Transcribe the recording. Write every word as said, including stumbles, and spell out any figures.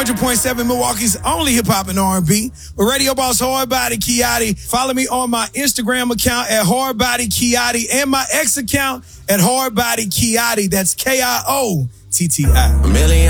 hundred point seven Milwaukee's only hip-hop and R and B. With Radio Boss Hard Body Kiati. Follow me on my Instagram account at Hard Body Kiati and my X account at Hard Body Kiati. That's K I O T T I. A million